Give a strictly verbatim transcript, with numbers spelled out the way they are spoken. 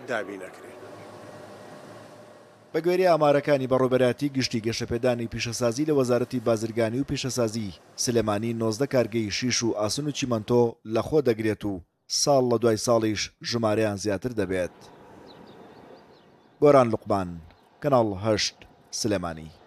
دابی نەکرێت. بە گوێرەی ئامارەکانی بەڕێوەبەراتی گشتی گەشەپێدانی پیشەسازی لە وەزارەتی بازرگانی و پیشەسازی سلێمانی نۆزدە کارگەی شیش و ئاسن و چیمەنتۆ لەخۆ دەگرێت و ساڵ لە دوای ساڵیش ژمارەیان زیاتر دەبێت. گۆران لوقمان، کەناڵ هەشت سلێمانی.